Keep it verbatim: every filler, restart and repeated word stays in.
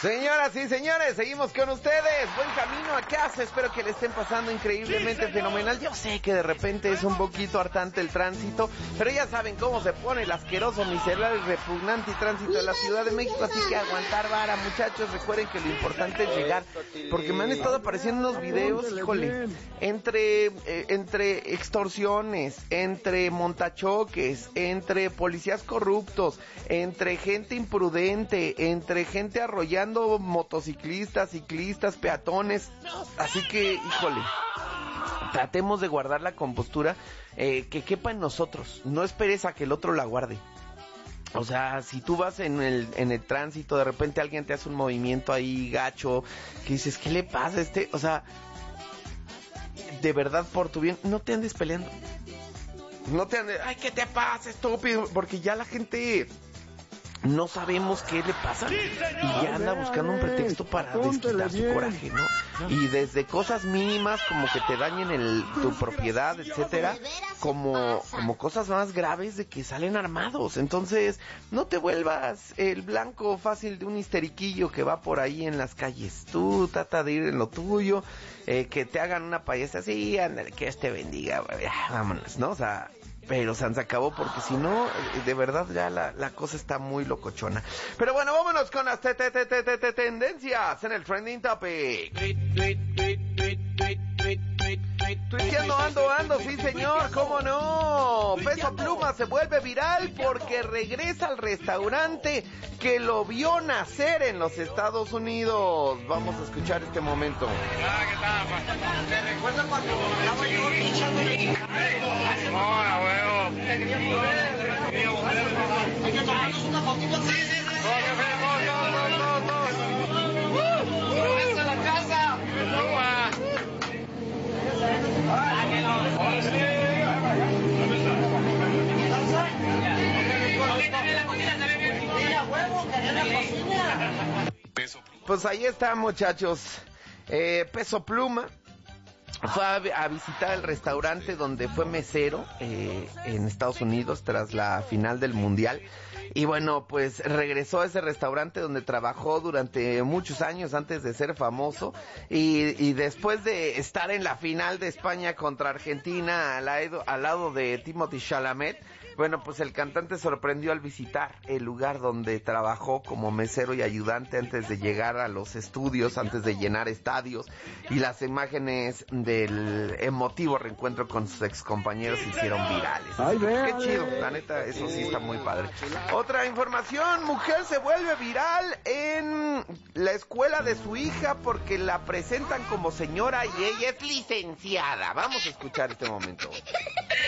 Señoras y señores, seguimos con ustedes. Buen camino a casa. Espero que le estén pasando increíblemente fenomenal. Yo sé que de repente es un poquito hartante el tránsito, pero ya saben cómo se pone el asqueroso, miserable y repugnante tránsito de la Ciudad de México. Así que aguantar vara, muchachos. Recuerden que lo importante es llegar, porque me han estado apareciendo unos videos, híjole, entre, eh, entre extorsiones, entre montachoques, entre policías corruptos, entre gente imprudente, entre gente arrollando motociclistas, ciclistas, peatones. Así que, híjole, tratemos de guardar la compostura eh, que quepa en nosotros. No esperes a que el otro la guarde. O sea, si tú vas en el, en el tránsito, de repente alguien te hace un movimiento ahí gacho, que dices, ¿qué le pasa a este? O sea, de verdad, por tu bien, no te andes peleando. No te andes, ay, ¿qué te pasa, estúpido? Porque ya la gente no sabemos qué le pasa y ya anda buscando un pretexto para desquitar su coraje, ¿no? Y desde cosas mínimas como que te dañen el, tu propiedad, etcétera, como, como cosas más graves de que salen armados. Entonces, no te vuelvas el blanco fácil de un histeriquillo que va por ahí en las calles. Tú trata de ir en lo tuyo, eh, que te hagan una payasa así, ándale, que Dios te bendiga, ya, vámonos, ¿no? O sea, pero se acabó, porque si no, de verdad ya la, la cosa está muy locochona. Pero bueno, vámonos con las te, te, te, te, te, te, tendencias en el Trending Topic. Tuiteando ando, ando, sí señor, cómo no. Peso Pluma se vuelve viral porque regresa al restaurante que lo vio nacer en los Estados Unidos. Vamos a escuchar este momento. Ah, ¿qué tal? ¿Te recuerdas cuando estaba yo? Hola, huevo. Hay que tomarnos una fotito. Sí, sí, sí. No, no, no, no. ¡Regresa a la casa! ¡Pluma! Pues ahí está, muchachos. eh, Peso Pluma fue a, a visitar el restaurante donde fue mesero eh, en Estados Unidos tras la final del Mundial. Y bueno, pues regresó a ese restaurante donde trabajó durante muchos años antes de ser famoso. Y, y después de estar en la final de España contra Argentina al lado, al lado de Timothée Chalamet, bueno, pues el cantante sorprendió al visitar el lugar donde trabajó como mesero y ayudante antes de llegar a los estudios, antes de llenar estadios. Y las imágenes del emotivo reencuentro con sus excompañeros se hicieron virales. Así que, qué chido, la neta, eso sí está muy padre. Otra información, mujer se vuelve viral en la escuela de su hija porque la presentan como señora y ella es licenciada. Vamos a escuchar este momento.